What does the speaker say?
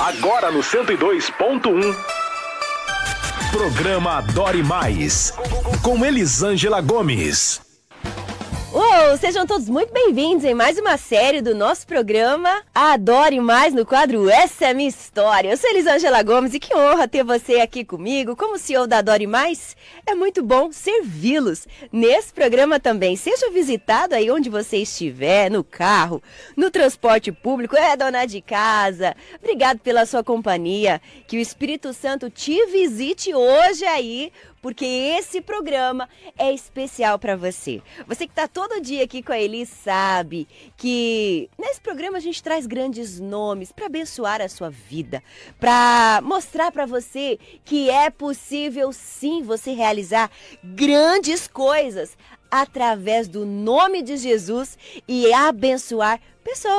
Agora no 102.1. Programa Adore Mais, com Elisângela Gomes. Sejam todos muito bem-vindos em mais uma série do nosso programa Adore Mais, no quadro Essa é Minha História. Eu sou Elisângela Gomes e que honra ter você aqui comigo como CEO da Adore Mais. É muito bom servi-los nesse programa também. Seja visitado aí onde você estiver, no carro, no transporte público, dona de casa. Obrigado pela sua companhia. Que o Espírito Santo te visite hoje aí, porque esse programa é especial para você. Você que está todo dia aqui com a Eli sabe que nesse programa a gente traz grandes nomes para abençoar a sua vida, para mostrar para você que é possível sim você realizar grandes coisas através do nome de Jesus e abençoar pessoas.